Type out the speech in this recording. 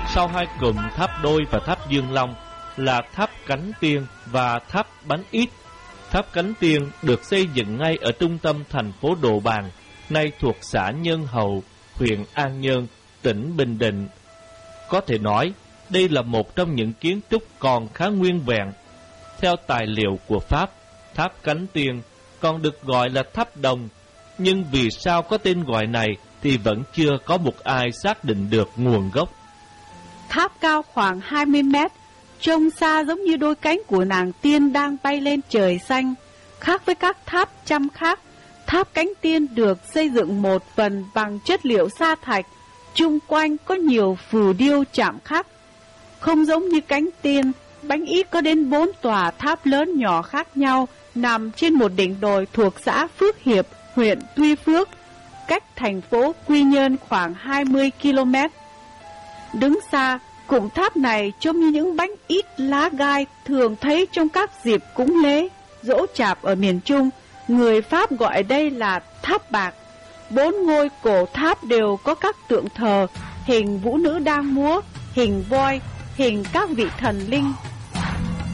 Sau hai cụm tháp Đôi và tháp Dương Long là tháp Cánh Tiên và tháp Bánh Ít. Tháp Cánh Tiên được xây dựng ngay ở trung tâm thành phố Đồ Bàn, nay thuộc xã Nhân Hậu, huyện An Nhơn, tỉnh Bình Định. Có thể nói, đây là một trong những kiến trúc còn khá nguyên vẹn. Theo tài liệu của Pháp, tháp Cánh Tiên còn được gọi là tháp Đồng, nhưng vì sao có tên gọi này thì vẫn chưa có một ai xác định được nguồn gốc. Tháp cao khoảng 20 mét, trông xa giống như đôi cánh của nàng tiên đang bay lên trời xanh. Khác với các tháp Chăm khác, tháp Cánh Tiên được xây dựng một phần bằng chất liệu sa thạch, chung quanh có nhiều phù điêu chạm khắc. Không giống như Cánh Tiên, Bánh Ít có đến 4 tòa tháp lớn nhỏ khác nhau nằm trên một đỉnh đồi thuộc xã Phước Hiệp, huyện Tuy Phước, cách thành phố Quy Nhơn khoảng 20 km. Đứng xa, cụm tháp này trông như những bánh ít lá gai thường thấy trong các dịp cúng lễ, giỗ chạp ở miền Trung. Người Pháp gọi đây là tháp bạc. 4 ngôi cổ tháp đều có các tượng thờ, hình vũ nữ đang múa, hình voi, hình các vị thần linh